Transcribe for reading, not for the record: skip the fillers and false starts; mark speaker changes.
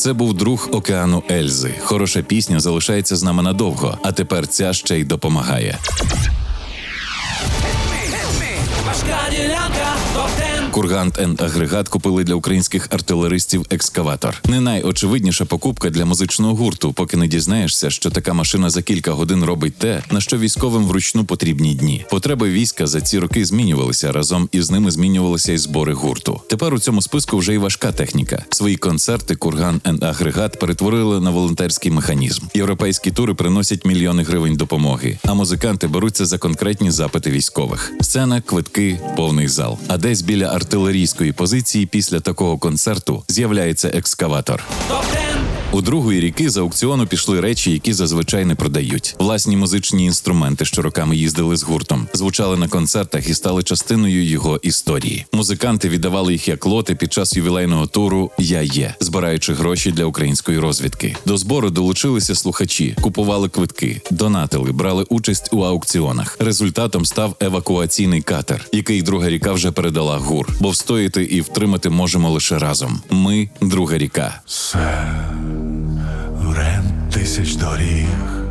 Speaker 1: Це був друг океану Ельзи. Хороша пісня залишається з нами надовго, а тепер ця ще й допомагає.
Speaker 2: Важка ділянка, топ-10.
Speaker 1: Кургант енд Агрегат купили для українських артилеристів екскаватор. Не найочевидніша покупка для музичного гурту, поки не дізнаєшся, що така машина за кілька годин робить те, на що військовим вручну потрібні дні. Потреби війська за ці роки змінювалися, разом із ними змінювалися й збори гурту. Тепер у цьому списку вже й важка техніка. Свої концерти Кургант енд Агрегат перетворили на волонтерський механізм. Європейські тури приносять мільйони гривень допомоги, а музиканти беруться за конкретні запити військових. Сцена, квитки, повний зал. А десь біля артилерійської позиції після такого концерту з'являється екскаватор. У другої ріки з аукціону пішли речі, які зазвичай не продають. Власні музичні інструменти, що роками їздили з гуртом, звучали на концертах і стали частиною його історії. Музиканти віддавали їх як лоти під час ювілейного туру «Я є», збираючи гроші для української розвідки. До збору долучилися слухачі, купували квитки, донатили, брали участь у аукціонах. Результатом став евакуаційний катер, який друга ріка вже передала ГУР. Бо встояти і втримати можемо лише разом. Ми – друга ріка.
Speaker 3: Рем тисяч доріг,